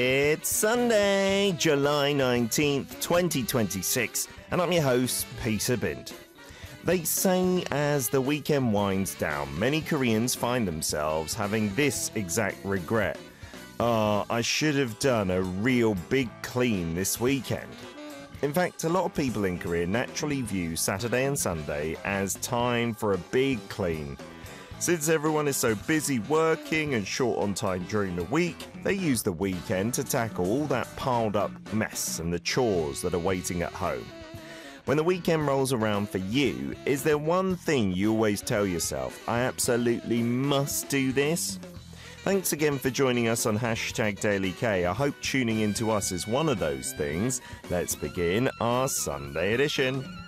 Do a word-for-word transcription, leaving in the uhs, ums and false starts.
It's Sunday, July nineteenth, twenty twenty-six, and I'm your host, Peter Bint. They say as the weekend winds down, many Koreans find themselves having this exact regret. Ah, I should have done a real big clean this weekend. In fact, a lot of people in Korea naturally view Saturday and Sunday as time for a big clean. Since everyone is so busy working and short on time during the week, they use the weekend to tackle all that piled up mess and the chores that are waiting at home. When the weekend rolls around for you, is there one thing you always tell yourself, I absolutely must do this? Thanks again for joining us on Hashtag Daily K. I hope tuning in to us is one of those things. Let's begin our Sunday edition.